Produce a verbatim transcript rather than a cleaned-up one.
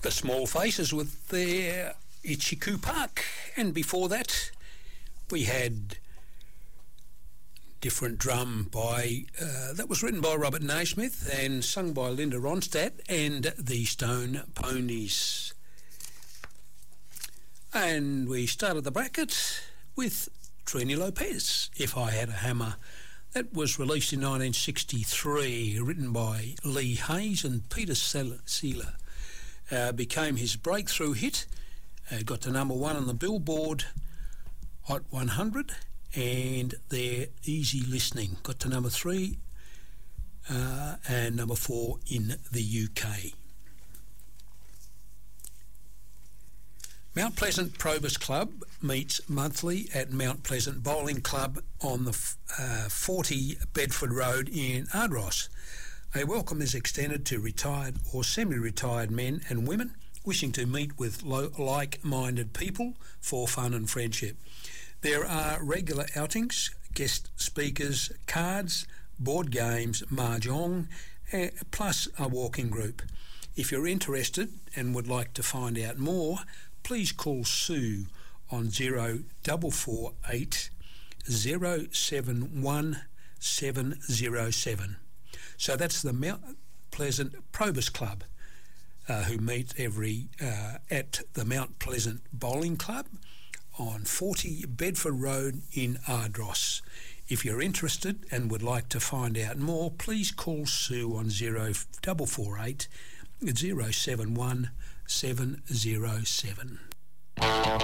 The Small Faces with their Itchy Park, and before that we had Different Drum by uh, that was written by Robert Naismith and sung by Linda Ronstadt and the Stone Ponies. And we started the bracket with Trini Lopez, If I Had a Hammer. That was released in nineteen sixty-three, written by Lee Hayes and Peter Seeler. Uh, became his breakthrough hit. Uh, got to number one on the Billboard Hot one hundred, and their Easy Listening got to number three uh, and number four in the U K. Mount Pleasant Probus Club meets monthly at Mount Pleasant Bowling Club on the uh, forty Bedford Road in Ardross. A welcome is extended to retired or semi-retired men and women wishing to meet with lo- like-minded people for fun and friendship. There are regular outings, guest speakers, cards, board games, mahjong, uh, plus a walking group. If you're interested and would like to find out more, please call Sue on zero four four eight zero seven one seven zero seven. So that's the Mount Pleasant Probus Club, uh, who meet every uh, at the Mount Pleasant Bowling Club on forty Bedford Road in Ardross. If you're interested and would like to find out more, please call Sue on zero four four eight zero seven one seven zero seven.